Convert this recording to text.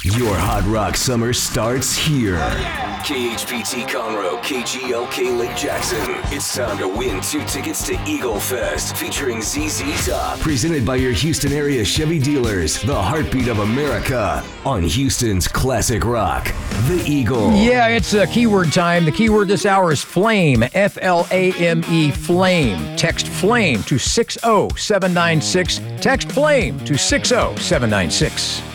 Your Hot Rock summer starts here. KHPT Conroe, KGLK Lake Jackson. It's time to win 2 tickets to Eagle Fest featuring ZZ Top. Presented by your Houston area Chevy dealers, the heartbeat of America, on Houston's classic rock, The Eagle. Yeah, it's keyword time. The keyword this hour is flame, F-L-A-M-E, flame. Text flame to 60796. Text flame to 60796.